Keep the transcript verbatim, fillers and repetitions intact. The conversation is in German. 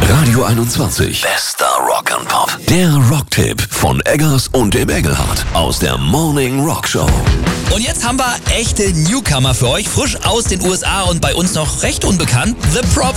Radio einundzwanzig. Bester Rock and Pop. Der Rocktipp von Eggers und dem Engelhardt aus der Morning Rock Show. Und jetzt haben wir echte Newcomer für euch, frisch aus den U S A und bei uns noch recht unbekannt. The Prop